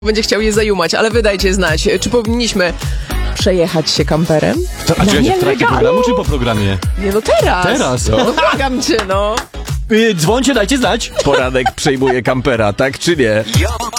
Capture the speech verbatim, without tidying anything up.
będzie chciał je zajumać, ale wydajcie znać, czy powinniśmy przejechać się kamperem? To, a czy w trakcie programu, czy po programie? Nie, no teraz. Teraz, no. No błagam cię, no. Yy, dzwońcie, dajcie znać. Poranek przejmuje kampera, tak czy nie?